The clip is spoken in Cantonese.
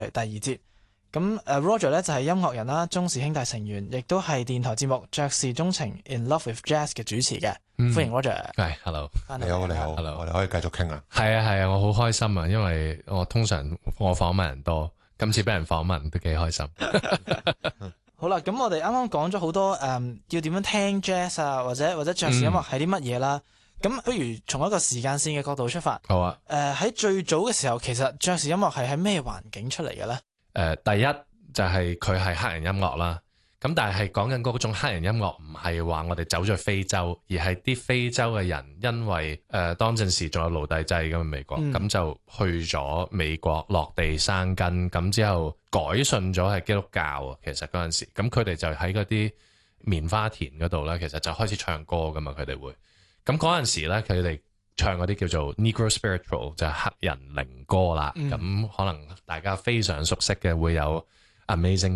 第二節。咁Roger 咧就係音樂人啦，中氏兄弟成員，亦都係電台節目《爵士鍾情 In Love With Jazz》嘅主持嘅。歡迎 Roger。 係，hello。 你好，你好。 hello。 我哋可以繼續傾啦。 係啊，我好開心啊，因為我通常我訪問人多，今次俾人訪問都幾開心。 好啦，咁我哋啱啱講咗好多要點樣聽 jazz 啊，或者爵士音樂係啲乜嘢啦。咁不如從一個時間線嘅角度出發。 好啊。 喺最早嘅時候，其實爵士音樂係喺咩環境出嚟嘅咧？ 第一就係佢係黑人音樂啦，咁但係講緊嗰種黑人音樂唔係話我哋走咗非洲，而係啲非洲嘅人因為當陣時仲有奴隸制咁美國，咁就去咗美國落地生根，咁之後改信咗係基督教啊。其實嗰陣時，咁佢哋就喺嗰啲棉花田嗰度咧，其實就開始唱歌噶嘛，佢哋會，咁嗰陣時咧佢哋唱嗰啲叫做 Negro Spiritual 就係黑人靈歌啦，咁可能大家非常熟悉嘅會有 Amazing